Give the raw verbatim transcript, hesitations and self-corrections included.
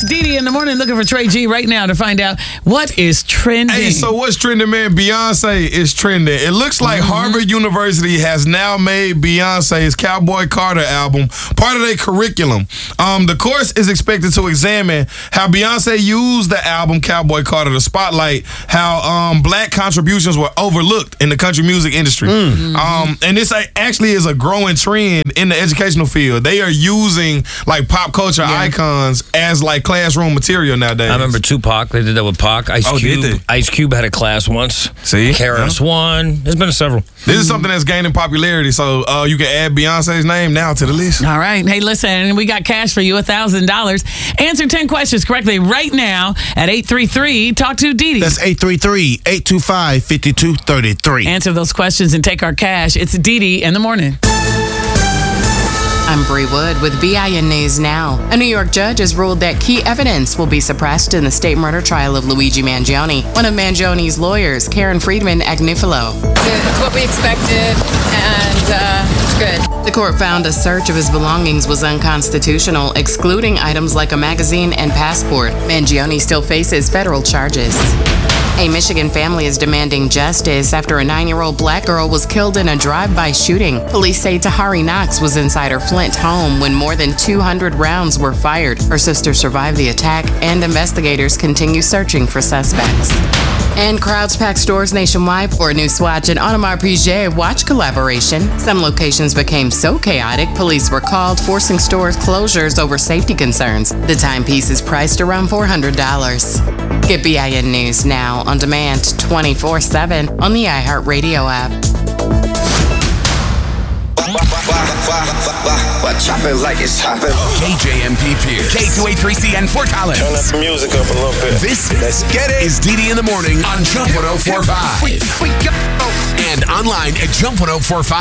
It's Didi in the morning looking for Trey G right now to find out what is trending. Hey, so what's trending, man? Beyonce is trending. It looks like mm-hmm. Harvard University has now made Beyonce's Cowboy Carter album part of their curriculum. Um, the course is expected to examine how Beyonce used the album Cowboy Carter to spotlight how um, black contributions were overlooked in the country music industry. Mm-hmm. Um, and this actually is a growing trend in the educational field. They are using like pop culture yeah. icons as like classroom material nowadays. I remember Tupac. They did that with Pac. Ice oh, Cube. Did they? Ice Cube had a class once. See? K R S One. There's been several. This is something that's gaining popularity, so uh, you can add Beyonce's name now to the list. All right. Hey, listen, we got cash for you, one thousand dollars. Answer ten questions correctly right now at eight three three, talk to Didi. That's eight three three, eight two five, five two three three. Answer those questions and take our cash. It's Didi in the morning. I'm Bree Wood with B I N News Now. A New York judge has ruled that key evidence will be suppressed in the state murder trial of Luigi Mangione. One of Mangioni's lawyers, Karen Friedman Agnifilo. It's what we expected, and uh, it's good. The court found a search of his belongings was unconstitutional, excluding items like a magazine and passport. Mangione still faces federal charges. A Michigan family is demanding justice after a nine-year-old black girl was killed in a drive-by shooting. Police say Tahari Knox was inside her Flint home when more than two hundred rounds were fired. Her sister survived the attack, and investigators continue searching for suspects. And crowds packed stores nationwide for a new Swatch and Audemars Piguet watch collaboration. Some locations became so chaotic, police were called, forcing stores closures over safety concerns. The timepiece is priced around four hundred dollars. Get B I N News now on demand twenty-four seven on the iHeartRadio app. Chop it like it's hopping. K J M P Pierce. K two eighty-three C N Fort Collins. Turn that music up a little bit. This Let's get it. is Didi in the morning on Jump one oh four point five. And online at jump one oh four five.